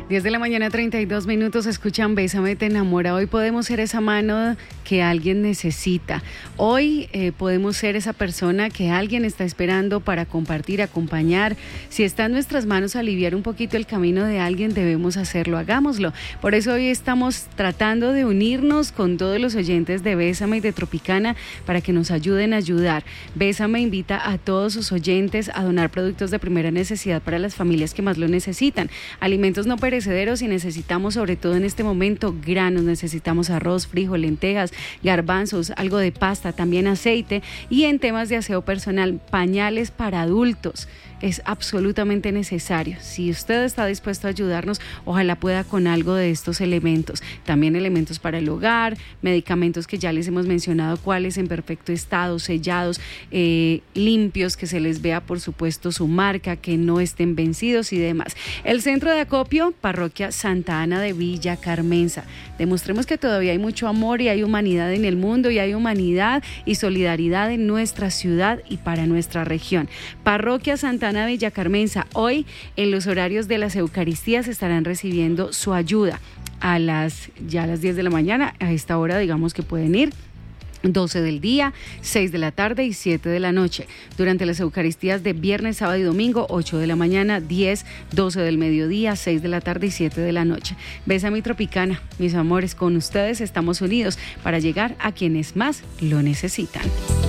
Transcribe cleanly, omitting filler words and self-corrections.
10 de la mañana, 32 minutos, escuchan Bésame, te enamora. Hoy podemos ser esa mano que alguien necesita. Hoy podemos ser esa persona que alguien está esperando para compartir, acompañar. Si está en nuestras manos aliviar un poquito el camino de alguien, debemos hacerlo, hagámoslo. Por eso hoy estamos tratando de unirnos con todos los oyentes de Bésame y de Tropicana para que nos ayuden a ayudar. Bésame invita a todos sus oyentes a donar productos de primera necesidad para las familias que más lo necesitan. Alimentos no perecederos, y necesitamos, sobre todo en este momento, granos. Necesitamos arroz, frijol, lentejas, garbanzos, algo de pasta, también aceite. Y en temas de aseo personal, pañales para adultos. Es absolutamente necesario. Si usted está dispuesto a ayudarnos, ojalá pueda con algo de estos elementos. También elementos para el hogar, medicamentos que ya les hemos mencionado cuáles, en perfecto estado, sellados, limpios, que se les vea por supuesto su marca, que no estén vencidos y demás. El centro de acopio, Parroquia Santa Ana de Villa Carmenza. Demostremos que todavía hay mucho amor y hay humanidad en el mundo, y hay humanidad y solidaridad en nuestra ciudad y para nuestra región. Parroquia Santa Ana de Villa Carmenza. Hoy, en los horarios de las Eucaristías, estarán recibiendo su ayuda a las 10 de la mañana. A esta hora, digamos que pueden ir. 12 del día, 6 de la tarde y 7 de la noche. Durante las Eucaristías de viernes, sábado y domingo, 8 de la mañana, 10, 12 del mediodía, 6 de la tarde y 7 de la noche. Bésame Tropicana, mis amores, con ustedes estamos unidos para llegar a quienes más lo necesitan.